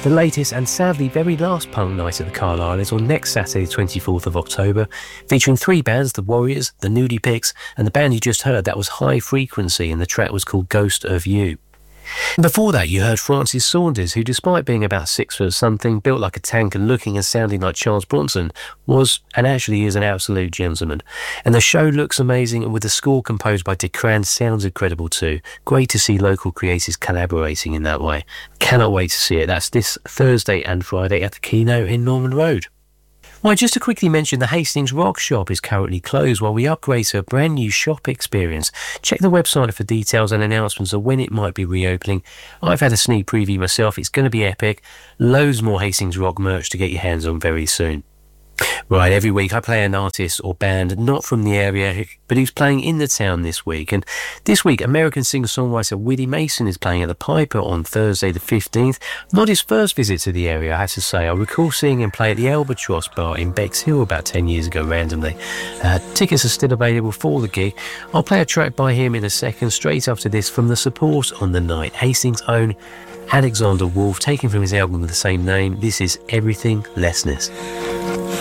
The latest and sadly very last punk night at the Carlisle is on next Saturday, 24th of October, featuring 3 bands, The Warriors, The Nudie Pigs, and the band you just heard, that was High Frequency, and the track was called Ghost of You. Before that, you heard Francis Saunders, who, despite being about 6 foot something, built like a tank and looking and sounding like Charles Bronson, was and actually is an absolute gentleman. And the show looks amazing, and with the score composed by Dick Cran, sounds incredible too. Great to see local creators collaborating in that way. Cannot wait to see it. That's this Thursday and Friday at the Keynote in Norman Road. Well, just to quickly mention, the Hastings Rock Shop is currently closed while we upgrade to a brand new shop experience. Check the website for details and announcements of when it might be reopening. I've had a sneak preview myself. It's going to be epic. Loads more Hastings Rock merch to get your hands on very soon. Right, every week I play an artist or band not from the area, but who's playing in the town this week. And this week, American singer-songwriter Willie Mason is playing at the Piper on Thursday the 15th. Not his first visit to the area, I have to say. I recall seeing him play at the Albatross Bar in Bexhill about 10 years ago randomly. Tickets are still available for the gig. I'll play a track by him in a second, straight after this, from the support on the night. Hastings' own Alexander Wolf, taken from his album with the same name. This is Everything Lessness.